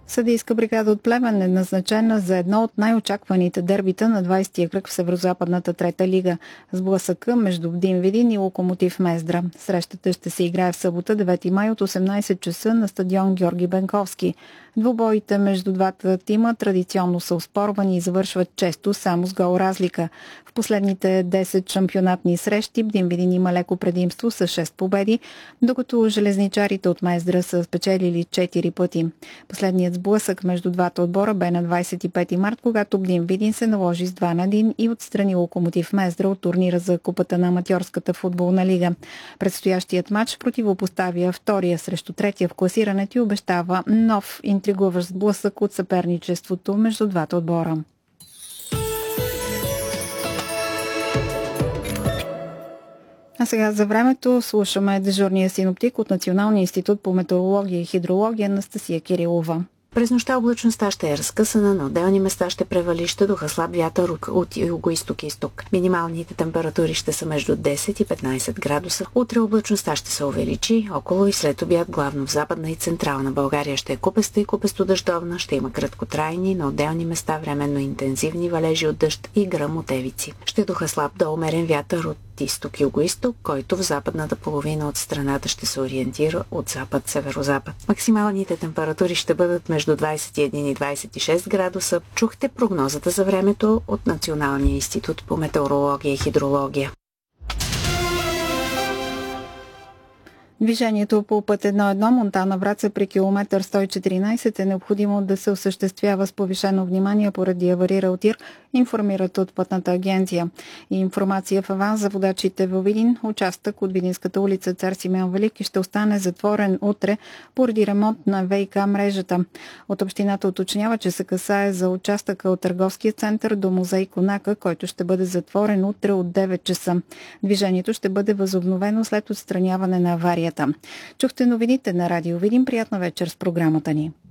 Съдийска бригада от Плевен е назначена за едно от най-очакваните дербита на 20-я кръг в Северозападната трета лига. Сблъсъка между Бдин Видин и Локомотив Мездра. Срещата ще се играе в събота, 9 май от 18 часа на стадион Георги Бенковски. Двубоите между двата тима традиционно са оспорвани и завършват често само с гол разлика. В последните 10 шампионатни срещи Бдин Видин има леко предимство с 6 победи, докато железничарите от Мездра са спечелили 4 пъти. Последният сблъсък между двата отбора бе на 25 март, когато Бдин Видин се наложи с 2-1 и отстрани Локомотив Мездра от турнира за Купата на аматьорската футболна лига. Предстоящият матч противопоставя втория срещу третия в класирането и обещава нов интригуващ сблъсък от съперничеството между двата отбора. А сега за времето слушаме дежурния синоптик от Националния институт по метеорология и хидрология Анастасия Кирилова. През нощта облачността ще е разкъсана, на отделни места ще превали, ще духа слаб вятър от юго-исток и изток. Минималните температури ще са между 10 и 15 градуса. Утре облачността ще се увеличи, около и след обяд главно в Западна и Централна България ще е купеста и купесто-дъждовна, ще има краткотрайни, на отделни места временно интензивни валежи от дъжд и гръм от евици. Ще духа слаб до умерен вятър от изток-юго-исток, който в западната половина от страната ще се ориентира от запад-северозапад. Максималните температури ще бъдат между 21 и 26 градуса. Чухте прогнозата за времето от Националния институт по метеорология и хидрология. Движението по път 1.1 Монтана-Враца при километър 114 е необходимо да се осъществява с повишено внимание поради аварирал тир, информират от Пътната агенция. И информация в аванс за водачите във Видин. Участък от Видинската улица Цар Симеон Велики ще остане затворен утре поради ремонт на ВиК мрежата. От общината уточнява, че се касае за участъка от търговския център до музей Конака, който ще бъде затворен утре от 9 часа. Движението ще бъде възобновено след отстраняване на авария. Чухте новините на Радио Видин. Приятна вечер с програмата ни.